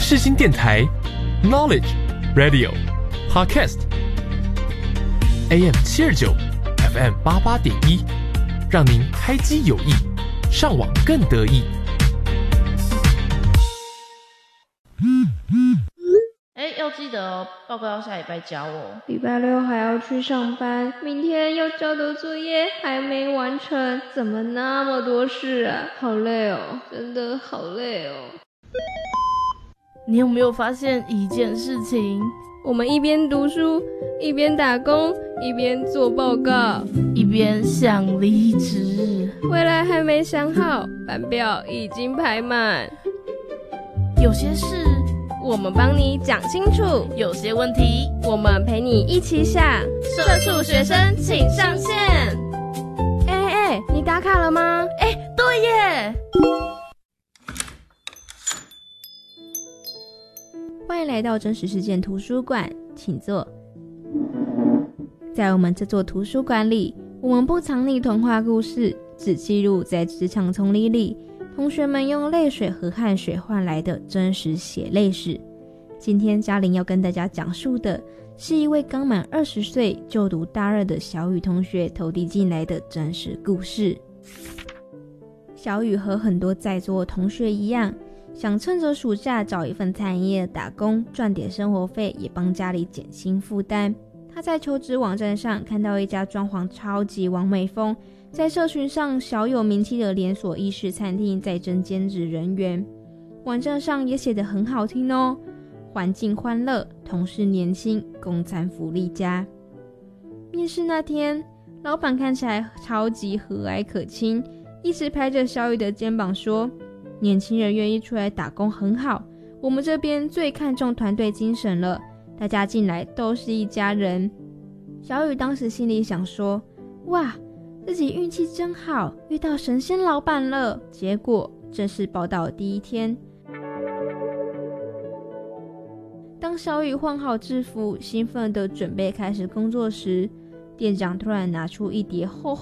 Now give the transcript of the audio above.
世新电台 Knowledge Radio Podcast AM 729 FM 88.1，让您开机有益，上网更得意。 要记得哦，报告要下礼拜交哦。 礼拜六还要去上班，明天要交的作业还没完成，怎么那么多事啊？好累哦，真的好累哦。 你有没有发现一件事情？ 我们一边读书，一边打工，一边做报告， 一边想离职， 未来还没想好，班表已经排满。 有些事我们帮你讲清楚， 有些问题我们陪你一起想。 社畜学生请上线。 你打卡了吗？ 对耶。 欢迎来到真实事件图书馆，请坐。在我们这座图书馆里，我们不藏匿童话故事，只记录在职场丛林里同学们用泪水和汗水换来的真实血泪史。今天嘉玲要跟大家讲述的是一位刚满20岁就读大二的小雨同学投递进来的真实故事。小雨和很多在座的同学一样，想趁着暑假找一份餐饮业打工，赚点生活费，也帮家里减轻负担。他在求职网站上看到一家装潢超级完美风，在社群上小有名气的连锁意式餐厅在征兼职人员，网站上也写得很好听哦，环境欢乐，同事年轻，供餐福利佳。面试那天，老板看起来超级和蔼可亲，一直拍着小雨的肩膀说，年轻人愿意出来打工很好，我们这边最看重团队精神了，大家进来都是一家人。小雨当时心里想说，哇，自己运气真好，遇到神仙老板了。结果正式报道第一天，当小雨换好制服，兴奋地准备开始工作时，店长突然拿出一叠厚